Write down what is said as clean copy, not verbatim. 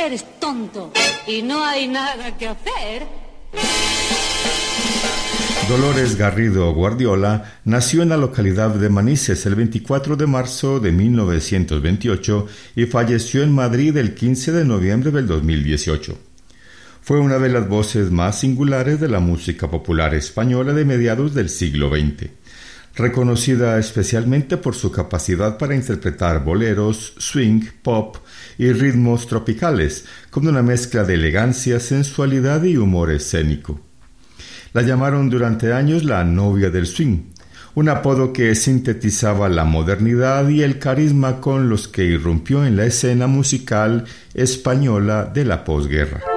Eres tonto y no hay nada que hacer. Dolores Garrido Guardiola nació en la localidad de Manises el 24 de marzo de 1928 y falleció en Madrid el 15 de noviembre del 2018. Fue una de las voces más singulares de la música popular española de mediados del siglo XX, reconocida especialmente por su capacidad para interpretar boleros, swing, pop y ritmos tropicales, con una mezcla de elegancia, sensualidad y humor escénico. La llamaron durante años la novia del swing, un apodo que sintetizaba la modernidad y el carisma con los que irrumpió en la escena musical española de la posguerra.